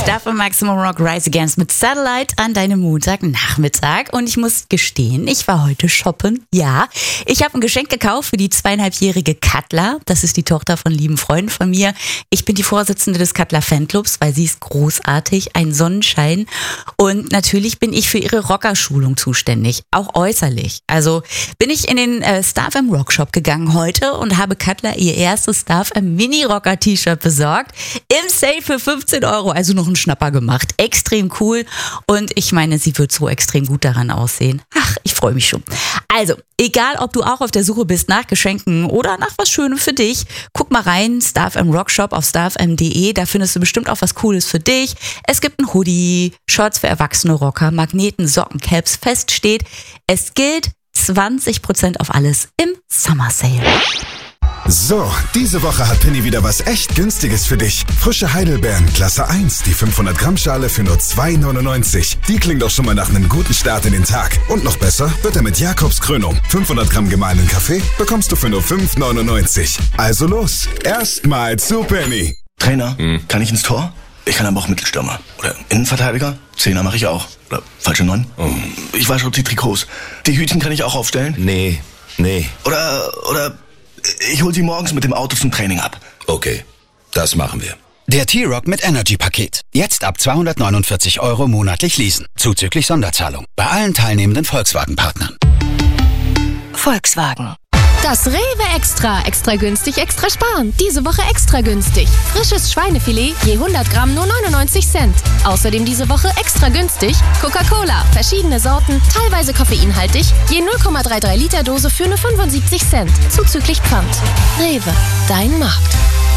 Stuff und Maximum Rock Rise Against mit Satellite an deinem Montagnachmittag. Und ich muss gestehen, ich war heute shoppen. Ja, ich habe ein Geschenk gekauft für die 2,5-jährige Katla. Das ist die Tochter von lieben Freunden von mir. Ich bin die Vorsitzende des Katla Fanclubs, weil sie ist großartig, ein Sonnenschein. Und natürlich bin ich für ihre Rockerschulung zuständig, auch äußerlich. Also bin ich in den Stuff M Rock Shop gegangen heute und habe Katla ihr erstes Stuff M Mini Rocker T-Shirt besorgt. Im Sale für 15 Euro, also noch einen Schnapper gemacht. Extrem cool. Und ich meine, sie wird so extrem gut daran aussehen. Ach, ich freue mich schon. Also, egal ob du auch auf der Suche bist nach Geschenken oder nach was Schönem für dich, guck mal rein, Stuff M Rock Shop auf stuffm.de, da findest du bestimmt auch was Cooles für dich. Es gibt ein Hoodie, Shorts für erwachsene Rocker, Magneten, Socken, Caps, fest steht, es gilt 20% auf alles im Summer Sale. So, diese Woche hat Penny wieder was echt Günstiges für dich. Frische Heidelbeeren, Klasse 1, die 500 Gramm Schale für nur 2,99. Die klingt doch schon mal nach einem guten Start in den Tag. Und noch besser wird er mit Jakobs Krönung. 500 Gramm gemahlenen Kaffee bekommst du für nur 5,99. Also los, erstmal zu Penny. Trainer, kann ich ins Tor? Ich kann aber auch Mittelstürmer. Oder Innenverteidiger? Zehner mache ich auch. Oder falsche 9? Ich wasche auch die Trikots. Die Hütchen kann ich auch aufstellen? Nee. Oder ich hol sie morgens mit dem Auto zum Training ab. Okay, das machen wir. Der T-Rock mit Energy-Paket. Jetzt ab 249 Euro monatlich leasen. Zuzüglich Sonderzahlung. Bei allen teilnehmenden Volkswagen-Partnern. Volkswagen. Das Rewe Extra. Extra günstig, extra sparen. Diese Woche extra günstig. Frisches Schweinefilet, je 100 Gramm nur 99 Cent. Außerdem diese Woche extra günstig Coca-Cola. Verschiedene Sorten, teilweise koffeinhaltig, je 0,33 Liter Dose für nur 75 Cent. Zuzüglich Pfand. Rewe, dein Markt.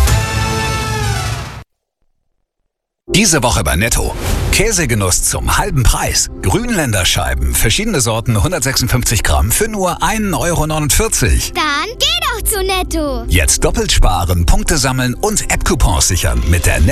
Diese Woche bei Netto. Käsegenuss zum halben Preis. Grünländer Scheiben, verschiedene Sorten, 156 Gramm für nur 1,49 Euro. Dann geh doch zu Netto. Jetzt doppelt sparen, Punkte sammeln und App-Coupons sichern mit der